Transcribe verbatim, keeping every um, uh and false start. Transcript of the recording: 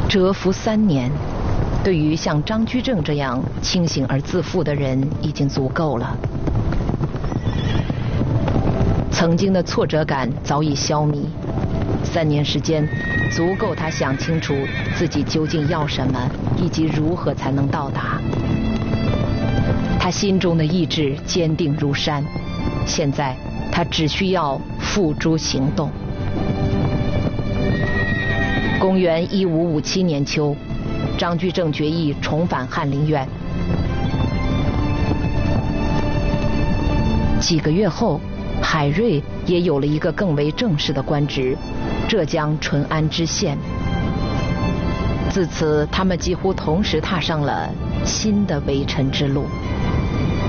蛰伏三年，对于像张居正这样清醒而自负的人已经足够了。曾经的挫折感早已消弭，三年时间足够他想清楚自己究竟要什么，以及如何才能到达。他心中的意志坚定如山，现在他只需要付诸行动。公元一五五七年秋，张居正决意重返翰林院。几个月后，海瑞也有了一个更为正式的官职——浙江淳安知县。自此，他们几乎同时踏上了新的为臣之路。